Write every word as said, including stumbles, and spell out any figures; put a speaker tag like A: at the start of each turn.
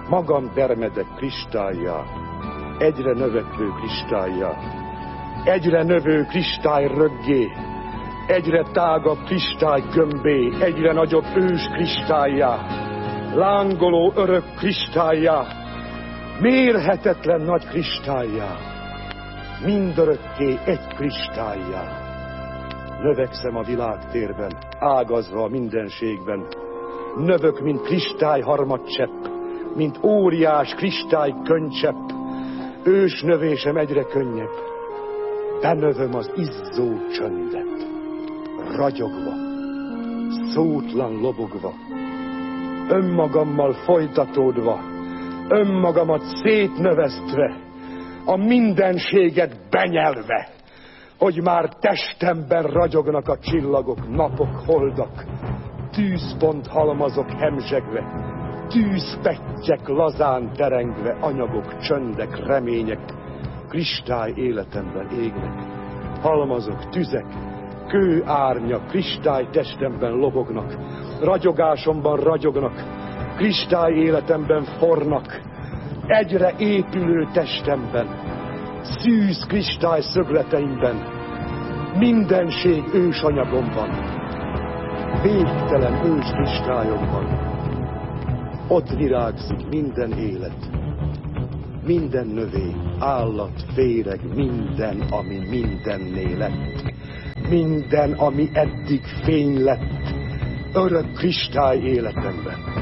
A: magam termedek kristályá, egyre növekvő kristályá, egyre növő kristály röggé, egyre tágabb kristály gömbé, egyre nagyobb ős kristályá, lángoló örök kristályá, mérhetetlen nagy kristályá, mindörökké egy kristályá. Növekszem a világtérben, ágazva a mindenségben, növök, mint kristály harmadcsepp, mint óriás kristály könycsepp, ős növésem egyre könnyebb, benövöm az izzó csöndet, ragyogva, szótlan lobogva, önmagammal folytatódva, önmagamat szétnövesztve, a mindenséget benyelve, hogy már testemben ragyognak a csillagok, napok, holdak, tűzpont halmazok hemzsegve, tűzpettyek lazán terengve, anyagok, csöndek, remények, kristály életemben égnek, halmazok, tüzek, kőárnyak, kristály testemben lobognak, ragyogásomban ragyognak, kristály életemben fornak, egyre épülő testemben, szűz kristály szögleteimben, mindenség ősanyagomban, végtelen ős kristályomban. Ott virágzik minden élet, minden növény, állat, féreg, minden, ami mindenné lett, minden, ami eddig fény lett, örök kristály életemben.